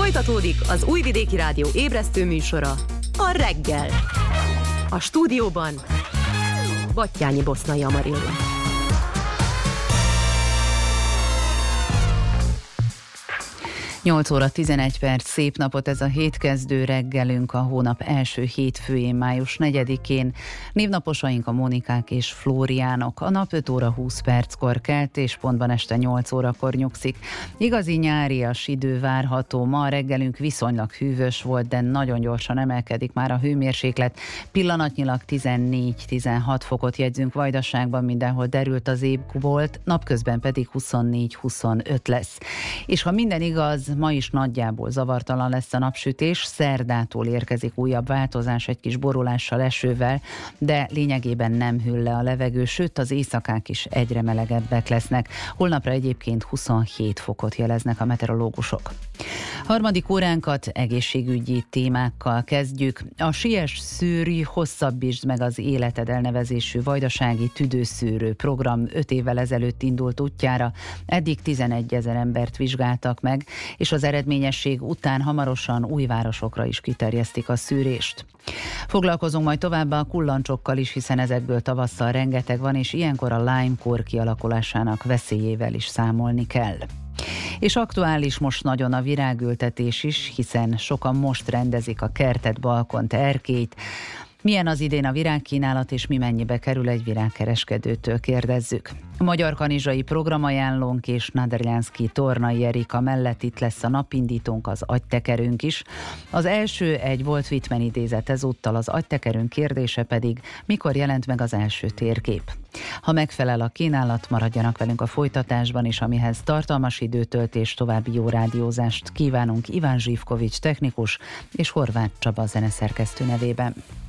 Folytatódik az Újvidéki Rádió ébresztő műsora, a Reggel. A stúdióban Batthyány Boszai Amarilla. Nyolc óra 11 perc, szép napot, ez a hétkezdő reggelünk a hónap első hétfőjén, május 4-én. Névnaposaink a Mónikák és Flóriánok. A nap 5 óra 20 perckor kelt, és pontban este 8 órakor nyugszik. Igazi nyárias idő várható. Ma a reggelünk viszonylag hűvös volt, de nagyon gyorsan emelkedik már a hőmérséklet. Pillanatnyilag 14-16 fokot jegyzünk Vajdaságban, mindenhol derült az égbolt, napközben pedig 24-25 lesz. És ha minden igaz, ma is nagyjából zavartalan lesz a napsütés, szerdától érkezik újabb változás egy kis borulással, esővel, de lényegében nem hűl le a levegő, sőt az éjszakák is egyre melegebbek lesznek. Holnapra egyébként 27 fokot jeleznek a meteorológusok. Harmadik óránkat egészségügyi témákkal kezdjük. A Siess, szűrj, hosszabbítsd meg az életed elnevezésű vajdasági tüdőszűrő program 5 évvel ezelőtt indult útjára. Eddig 11 000 embert vizsgáltak meg, és az eredményesség után hamarosan új városokra is kiterjesztik a szűrést. Foglalkozunk majd továbbá a kullancsokkal is, hiszen ezekből tavasszal rengeteg van, és ilyenkor a Lyme-kór kialakulásának veszélyével is számolni kell. És aktuális most nagyon a virágültetés is, hiszen sokan most rendezik a kertet, balkont, erkélyt. Milyen az idén a virágkínálat, és mi mennyibe kerül egy virágkereskedőtől, kérdezzük. A Magyar Kanizsai Programajánlónk és Naderjánszky Tornai Erika mellett itt lesz a napindítónk, az agytekerünk is. Az első egy Walt Whitman idézet ezúttal, az agytekerünk kérdése pedig, mikor jelent meg az első térkép. Ha megfelel a kínálat, maradjanak velünk a folytatásban is, amihez tartalmas időtöltés, további jó rádiózást kívánunk Iván Zsivkovics technikus és Horváth Csaba zeneszerkesztő nevében.